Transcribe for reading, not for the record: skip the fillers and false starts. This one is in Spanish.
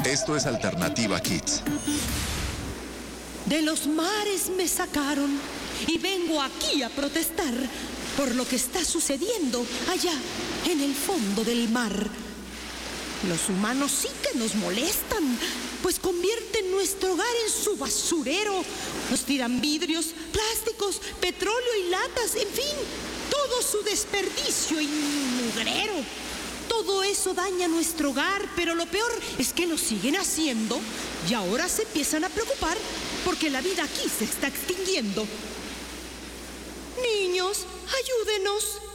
Esto es Alternativa Kids. De los mares me sacaron y vengo aquí a protestar por lo que está sucediendo allá en el fondo del mar. Los humanos sí que nos molestan, pues convierten nuestro hogar en su basurero. Nos tiran vidrios, plásticos, petróleo y latas, en fin, todo su desperdicio y mugrero. Todo eso daña nuestro hogar, pero lo peor es que lo siguen haciendo y ahora se empiezan a preocupar porque la vida aquí se está extinguiendo. Niños, ayúdenos.